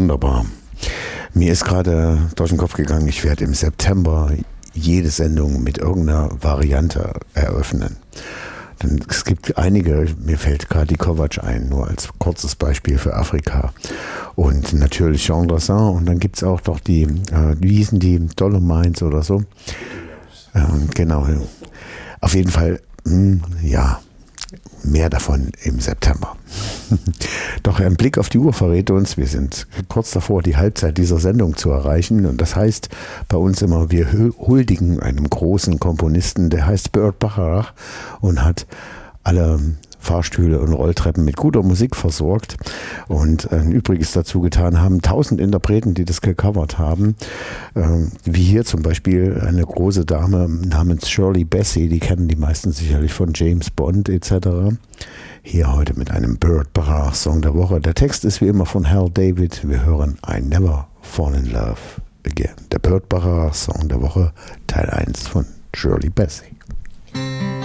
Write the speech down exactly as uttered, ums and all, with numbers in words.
Wunderbar. Mir ist gerade durch den Kopf gegangen, ich werde im September jede Sendung mit irgendeiner Variante eröffnen. Denn es gibt einige, mir fällt gerade die Kovac ein, nur als kurzes Beispiel für Afrika. Und natürlich Jean Dassin. Und dann gibt es auch noch die, äh, wie hießen die, Dolomites oder so. Ähm, genau. Auf jeden Fall, mh, ja, mehr davon im September. Doch ein Blick auf die Uhr verrät uns, wir sind kurz davor, die Halbzeit dieser Sendung zu erreichen. Und das heißt bei uns immer, wir huldigen einem großen Komponisten, der heißt Burt Bacharach und hat alle Fahrstühle und Rolltreppen mit guter Musik versorgt und ein Übriges dazu getan haben. Tausend Interpreten, die das gecovert haben, ähm, wie hier zum Beispiel eine große Dame namens Shirley Bassey, die kennen die meisten sicherlich von James Bond et cetera. Hier heute mit einem Burt Bacharach Song der Woche. Der Text ist wie immer von Hal David. Wir hören I Never Fall in Love Again. Der Burt Bacharach Song der Woche, Teil eins von Shirley Bassey.